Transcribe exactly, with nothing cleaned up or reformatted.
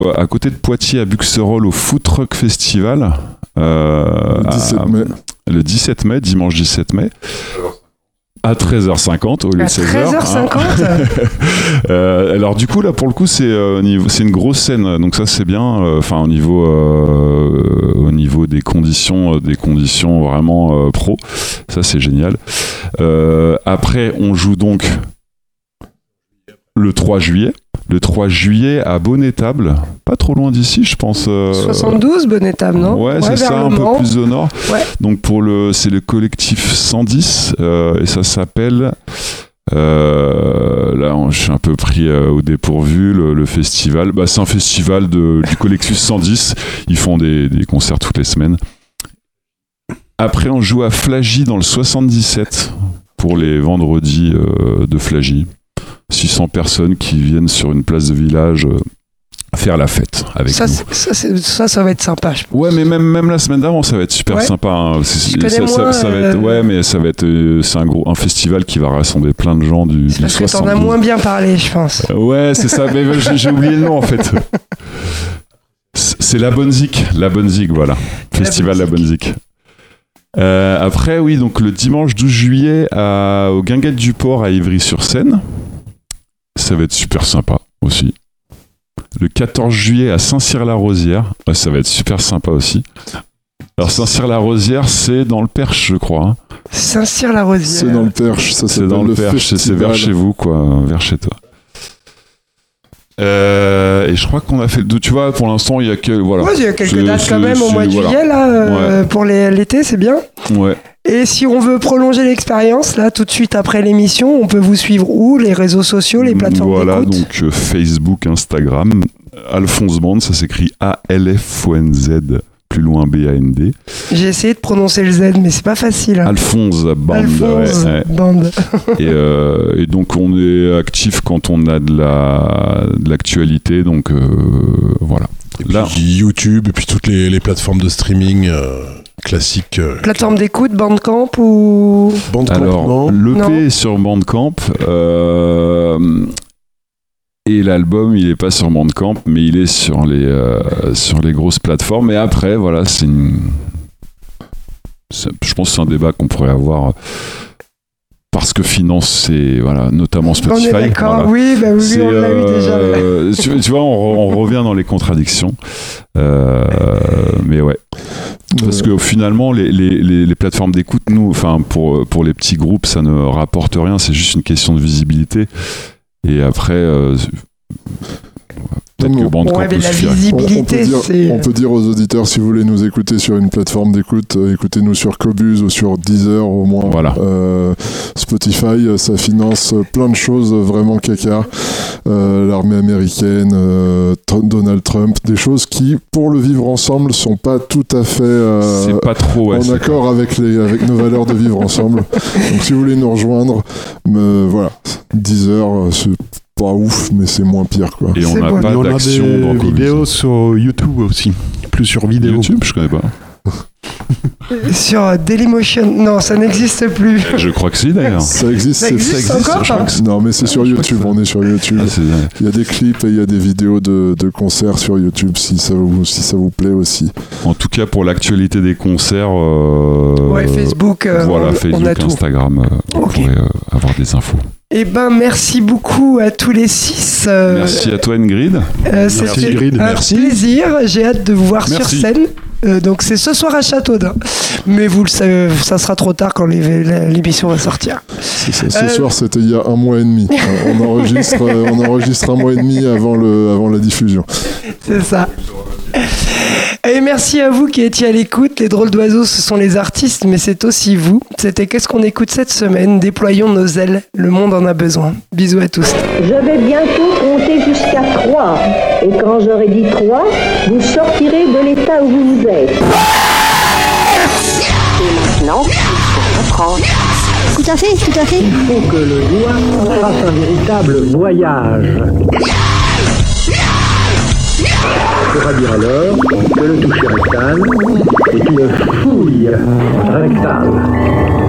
à côté de Poitiers, à Buxerolles, au Food Truck Festival. Euh, le dix-sept mai. Le dix-sept mai, dimanche dix-sept mai. À treize heures cinquante au lieu de seize heures. treize heures cinquante hein. euh, Alors du coup là pour le coup c'est euh, niveau, c'est une grosse scène donc ça c'est bien. Enfin euh, au niveau euh, au niveau des conditions des conditions vraiment euh, pro, ça c'est génial. Euh, après on joue donc le trois juillet. Le trois juillet à Bonnet-Table, pas trop loin d'ici, je pense. Euh... soixante-douze, Bonnet-Table, non? Ouais, ouais c'est ça, un Mans. peu plus au nord. Ouais. Donc pour le, c'est le collectif cent dix euh, et ça s'appelle. Euh, là, je suis un peu pris euh, au dépourvu. Le, le festival, bah, c'est un festival de, du collectif cent dix. Ils font des, des concerts toutes les semaines. Après, on joue à Flagy dans le soixante-dix-sept pour les vendredis euh, de Flagy. six cents personnes qui viennent sur une place de village euh, faire la fête avec ça, nous. C'est, ça, c'est, ça, ça va être sympa, je pense. Ouais, mais même, même la semaine d'avant, ça va être super ouais. sympa. Hein. C'est, je connais ça, moins, ça, ça va être, euh... ouais, mais ça va être, euh, c'est un gros, un festival qui va rassembler plein de gens du, c'est du parce soixante-douze. que t'en as moins bien parlé, je pense. Euh, ouais, c'est ça, mais j'ai, j'ai oublié le nom en fait. C'est la Bonne Zik, la Bonne Zik, voilà. Festival La Bonne Zik. Euh, après, oui, donc le dimanche douze juillet à, au Guinguettes du Port à Ivry-sur-Seine. Ça va être super sympa aussi. Le quatorze juillet à Saint-Cyr-la-Rosière. Ouais, ça va être super sympa aussi. Alors Saint-Cyr-la-Rosière, c'est dans le Perche, je crois. Hein. Saint-Cyr-la-Rosière. C'est dans le Perche, ça c'est dans le, le Perche, c'est, c'est vers chez vous, quoi, vers chez toi. Euh, et je crois qu'on a fait le. Tu vois, pour l'instant, il y a que voilà. Ouais, il y a quelques c'est, dates c'est, quand même c'est, au mois de voilà. juillet là euh, ouais. Pour les, l'été, c'est bien. Ouais. Et si on veut prolonger l'expérience, là, tout de suite après l'émission, on peut vous suivre où? Les réseaux sociaux, les plateformes voilà, d'écoute? donc euh, Facebook, Instagram, Alphonse Band, ça s'écrit A L F O N Z, plus loin B A N D. J'ai essayé de prononcer le Z, mais c'est pas facile. Hein. Alphonse Band. Alphonse ouais, ouais. Band. et, euh, et donc on est actif quand on a de, la, de l'actualité, donc euh, voilà. Et là, puis YouTube, et puis toutes les, les plateformes de streaming euh, classiques. Euh, Plateforme d'écoute, Bandcamp ou... Bandcamp, alors, non l'E P non. est sur Bandcamp. Euh, et l'album, il est pas sur Bandcamp, mais il est sur les, euh, sur les grosses plateformes. Et après, voilà, c'est une... C'est, je pense que c'est un débat qu'on pourrait avoir... Parce que finance, c'est voilà, notamment Spotify. On est d'accord, voilà. oui, bah oui, c'est, on l'a euh, eu déjà. tu, tu vois, on, on revient dans les contradictions. Euh, mais ouais. Parce que finalement, les, les, les, les plateformes d'écoute, nous, enfin, pour, pour les petits groupes, ça ne rapporte rien, c'est juste une question de visibilité. Et après, euh, peut-être non, que Bandcamp ouais, mais peut la suffire. visibilité, on, on, peut dire, c'est... on peut dire aux auditeurs, si vous voulez nous écouter sur une plateforme d'écoute, euh, écoutez-nous sur Qobuz ou sur Deezer au moins. Voilà. Euh, Spotify, ça finance plein de choses vraiment caca. Euh, l'armée américaine, euh, Trump, Donald Trump, des choses qui, pour le vivre ensemble, sont pas tout à fait euh, c'est pas trop, ouais, en c'est accord pas... avec, les, avec nos valeurs de vivre ensemble. Donc si vous voulez nous rejoindre, me, voilà, Deezer, c'est pas ouf, mais c'est moins pire, quoi. Et on C'est n'a bon. pas on d'action a des dans Qobuz. vidéos sur YouTube aussi, plus sur vidéo. YouTube, je connais pas. Sur Dailymotion, non, ça n'existe plus. Je crois que si d'ailleurs. Ça existe, Ça c'est- existe ça encore, je crois hein que c'est- Non, mais c'est sur je crois YouTube, que ça- on est sur YouTube. Ah, c'est... Il y a des clips et il y a des vidéos de, de concerts sur YouTube si ça vous, si ça vous plaît aussi. En tout cas, pour l'actualité des concerts, euh, Ouais, Facebook, euh, voilà, on, Facebook, on a tout. Instagram, euh, vous Ok. pourrez euh, avoir des infos. Eh ben, merci beaucoup à tous les six. Euh, Merci à toi, Ingrid. euh, Merci, c'était Ingrid, un merci. plaisir. J'ai hâte de vous voir Merci. sur scène. Euh, donc c'est ce soir à Châteaudun. Mais vous le savez, ça sera trop tard quand les- l'émission va sortir. C'est ça. Ce Euh, soir, c'était il y a un mois et demi. Euh, on, enregistre, euh, on enregistre un mois et demi avant, le, avant la diffusion. C'est ça. Et merci à vous qui étiez à l'écoute. Les drôles d'oiseaux, ce sont les artistes, mais c'est aussi vous. C'était Qu'est-ce qu'on écoute cette semaine? Déployons nos ailes. Le monde en a besoin. Bisous à tous. Je vais bientôt compter jusqu'à trois. Et quand j'aurai dit trois, vous sortirez de l'état où vous êtes. Et maintenant, il faut reprendre. Tout à fait, tout à fait. Il faut que le doigt fasse un véritable voyage. On pourra dire alors que le toucher rectal est une fouille rectale.